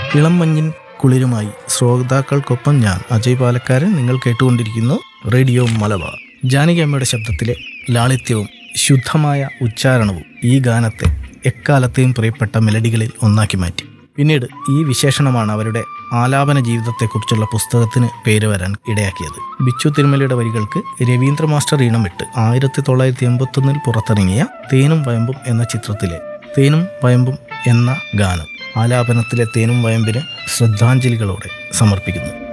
ഇളം മഞ്ഞിൻ കുളിരുമായി ശ്രോതാക്കൾക്കൊപ്പം ഞാൻ അജയ് പാലക്കാരൻ. നിങ്ങൾ കേട്ടുകൊണ്ടിരിക്കുന്നു റേഡിയോ മലബാർ. ജാനകി അമ്മയുടെ ശബ്ദത്തിലെ ലാളിത്യവും ശുദ്ധമായ ഉച്ചാരണവും ഈ ഗാനത്തെ എക്കാലത്തെയും പ്രിയപ്പെട്ട മെലഡികളിൽ ഒന്നാക്കി മാറ്റി. പിന്നീട് ഈ വിശേഷണമാണ് അവരുടെ ആലാപന ജീവിതത്തെക്കുറിച്ചുള്ള പുസ്തകത്തിന് പേര് വരാൻ ഇടയാക്കിയത്. ബിച്ചു തിരുമലയുടെ വരികൾക്ക് രവീന്ദ്ര മാസ്റ്റർ ഈണമിട്ട് 1981 പുറത്തിറങ്ങിയ തേനും വയമ്പും എന്ന ചിത്രത്തിലെ തേനും വയമ്പും എന്ന ഗാനം ആലാപനത്തിലെ തേനും വയമ്പിന് ശ്രദ്ധാഞ്ജലികളോടെ സമർപ്പിക്കുന്നു.